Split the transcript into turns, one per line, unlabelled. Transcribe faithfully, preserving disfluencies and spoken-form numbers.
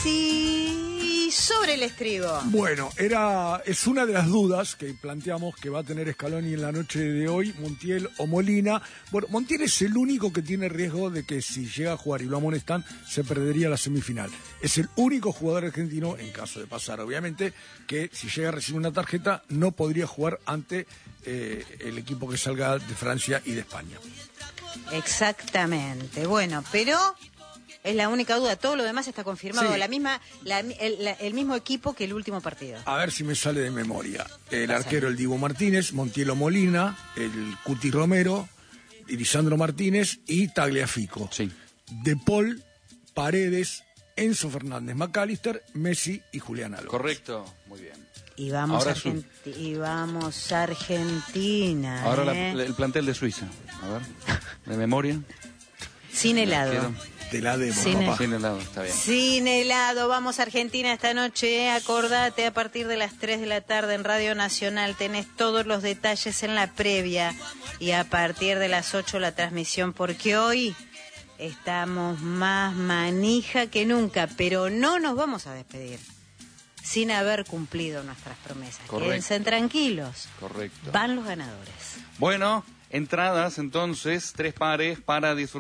Messi sobre el estribo.
Bueno, era es una de las dudas que planteamos que va a tener Scaloni en la noche de hoy, Montiel o Molina. Bueno, Montiel es el único que tiene riesgo de que si llega a jugar y lo amonestan, se perdería la semifinal. Es el único jugador argentino, en caso de pasar, obviamente, que si llega a recibir una tarjeta, no podría jugar ante eh, el equipo que salga de Francia y de España.
Exactamente. Bueno, pero es la única duda. Todo lo demás está confirmado.
Sí.
La misma, la, el, la, el mismo equipo que el último partido.
A ver si me sale de memoria. El arquero, el Dibu Martínez, Montiel Molina, el Cuti Romero, Lisandro Martínez y Tagliafico.
Sí.
De Paul, Paredes, Enzo Fernández, McAllister, Messi y Julián Álvarez.
Correcto, muy bien.
Y vamos,
Ahora
Argenti y vamos Argentina.
Ahora
¿eh?
la, el plantel de Suiza. A ver, de memoria.
Sin helado.
Quiero...
De la demo,
Sin
papá.
Sin helado, está bien.
Sin helado, vamos a Argentina esta noche, ¿eh? Acordate, a partir de las tres de la tarde en Radio Nacional tenés todos los detalles en la previa y a partir de las ocho la transmisión, porque hoy estamos más manija que nunca, pero no nos vamos a despedir sin haber cumplido nuestras promesas.
Correcto.
Quédense tranquilos.
Correcto.
Van los ganadores.
Bueno, entradas entonces, tres pares para disfrutar.